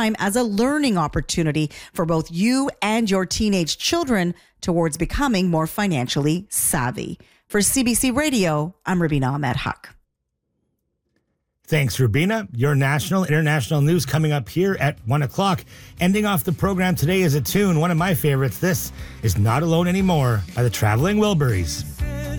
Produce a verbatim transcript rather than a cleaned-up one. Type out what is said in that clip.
time as a learning opportunity for both you and your teenage children towards becoming more financially savvy. For C B C Radio, I'm Rubina Ahmed Haq. Thanks, Rubina. Your national, international news coming up here at one o'clock. Ending off the program today is a tune, one of my favorites. This is Not Alone Anymore by the Traveling Wilburys.